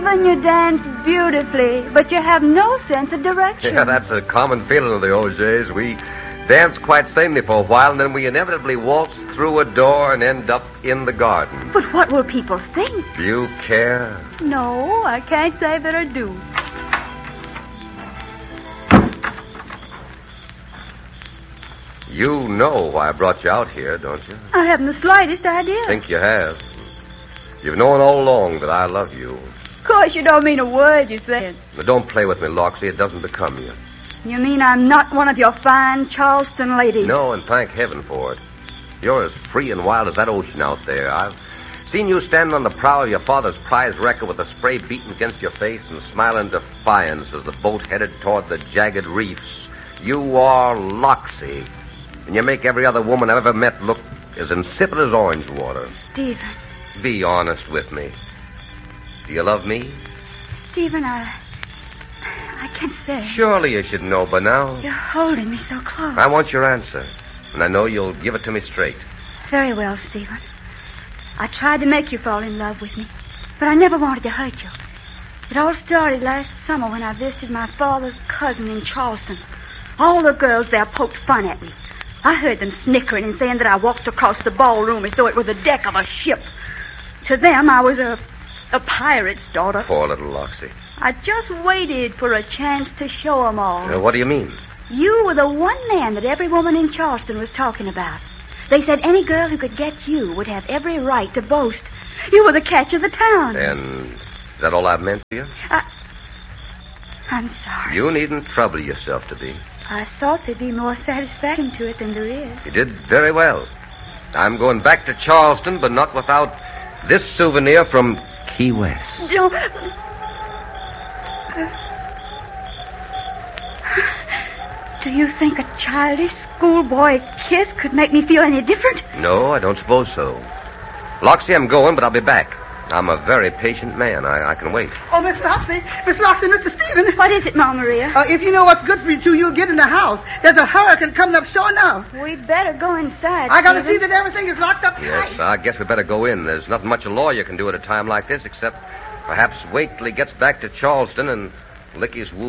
Stephen, you dance beautifully, but you have no sense of direction. Yeah, that's a common feeling of the OJs. We dance quite sanely for a while, and then we inevitably waltz through a door and end up in the garden. But what will people think? Do you care? No, I can't say that I do. You know why I brought you out here, don't you? I haven't the slightest idea. Think you have. You've known all along that I love you. Of course, you don't mean a word you said. But don't play with me, Loxie. It doesn't become you. You mean I'm not one of your fine Charleston ladies? No, and thank heaven for it. You're as free and wild as that ocean out there. I've seen you standing on the prow of your father's prize wrecker with the spray beating against your face and smiling defiance as the boat headed toward the jagged reefs. You are Loxie, and you make every other woman I've ever met look as insipid as orange water. Stephen. Be honest with me. Do you love me? Stephen, I can't say. Surely you should know by now. You're holding me so close. I want your answer, and I know you'll give it to me straight. Very well, Stephen. I tried to make you fall in love with me, but I never wanted to hurt you. It all started last summer when I visited my father's cousin in Charleston. All the girls there poked fun at me. I heard them snickering and saying that I walked across the ballroom as though it were the deck of a ship. To them, I was a pirate's daughter. Poor little Loxie. I just waited for a chance to show them all. What do you mean? You were the one man that every woman in Charleston was talking about. They said any girl who could get you would have every right to boast. You were the catch of the town. And is that all I've meant to you? I'm sorry. You needn't trouble yourself to be. I thought there'd be more satisfaction to it than there is. You did very well. I'm going back to Charleston, but not without this souvenir from Key West. Don't... Do you think a childish schoolboy kiss could make me feel any different? No, I don't suppose so. Loxie, I'm going, but I'll be back. I'm a very patient man. I can wait. Oh, Miss Loxie, Mr. Stephen. What is it, Ma Maria? If you know what's good for you two, you'll get in the house. There's a hurricane coming up sure enough. We'd better go inside, I gotta Stephen. see that everything is locked up Yes, tight. I guess we better go in. There's nothing much a lawyer can do at a time like this, except perhaps wait till he gets back to Charleston and lick his wound.